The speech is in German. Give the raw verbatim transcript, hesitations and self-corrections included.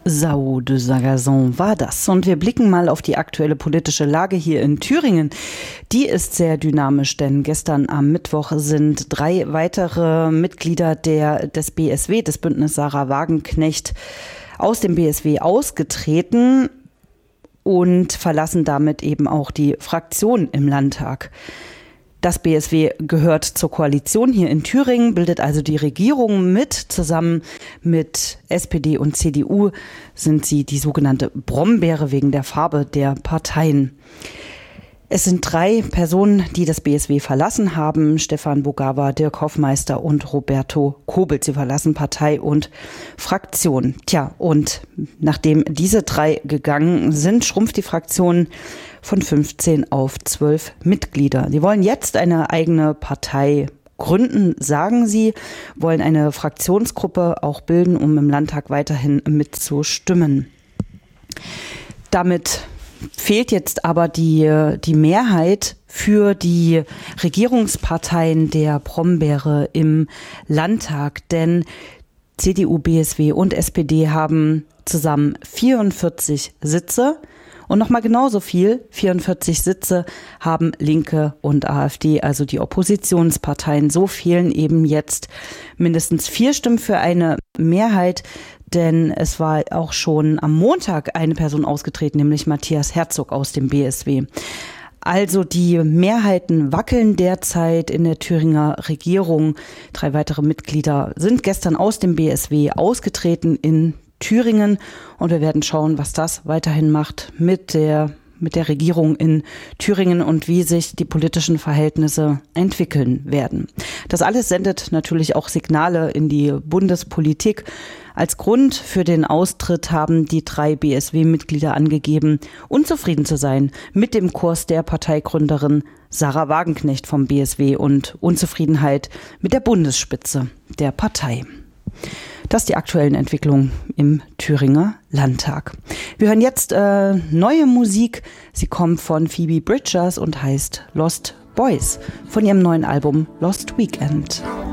Sao de Sagazon war das. Und wir blicken mal auf die aktuelle politische Lage hier in Thüringen. Die ist sehr dynamisch, denn gestern am Mittwoch sind drei weitere Mitglieder der, des B S W, des Bündnis Sarah Wagenknecht, aus dem B S W ausgetreten und verlassen damit eben auch die Fraktion im Landtag. Das B S W gehört zur Koalition hier in Thüringen, bildet also die Regierung mit. Zusammen mit S P D und C D U sind sie die sogenannte Brombeere wegen der Farbe der Parteien. Es sind drei Personen, die das B S W verlassen haben. Stefan Bogawa, Dirk Hoffmeister und Roberto Kobelt. Sie verlassen Partei und Fraktion. Tja, und nachdem diese drei gegangen sind, schrumpft die Fraktion von fünfzehn auf zwölf Mitglieder. Sie wollen jetzt eine eigene Partei gründen, sagen sie, wollen eine Fraktionsgruppe auch bilden, um im Landtag weiterhin mitzustimmen. Damit fehlt jetzt aber die, die Mehrheit für die Regierungsparteien der Brombeere im Landtag, denn C D U, B S W und S P D haben zusammen vierundvierzig Sitze. Und nochmal genauso viel, vierundvierzig Sitze, haben Linke und AfD, also die Oppositionsparteien. So fehlen eben jetzt mindestens vier Stimmen für eine Mehrheit, denn es war auch schon am Montag eine Person ausgetreten, nämlich Matthias Herzog aus dem B S W. Also die Mehrheiten wackeln derzeit in der Thüringer Regierung. Drei weitere Mitglieder sind gestern aus dem B S W ausgetreten in Thüringen und wir werden schauen, was das weiterhin macht mit der mit der Regierung in Thüringen und wie sich die politischen Verhältnisse entwickeln werden. Das alles sendet natürlich auch Signale in die Bundespolitik. Als Grund für den Austritt haben die drei B S W-Mitglieder angegeben, unzufrieden zu sein mit dem Kurs der Parteigründerin Sarah Wagenknecht vom B S W und Unzufriedenheit mit der Bundesspitze der Partei. Das die aktuellen Entwicklungen im Thüringer Landtag. Wir hören jetzt äh, neue Musik. Sie kommt von Phoebe Bridgers und heißt Lost Boys von ihrem neuen Album Lost Weekend.